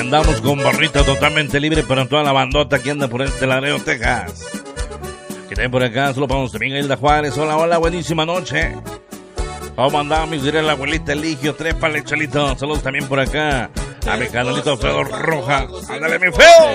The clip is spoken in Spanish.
Andamos con barrita totalmente libre para toda la bandota que anda por este Laredo, Texas. Que también por acá, solo para usted, Hilda Juárez. Hola, hola, buenísima noche. ¿Cómo andamos? Diré la abuelita Eligio, tres palechalito. Saludos también por acá a mi canalito Fredo Roja. Ándale, mi feo.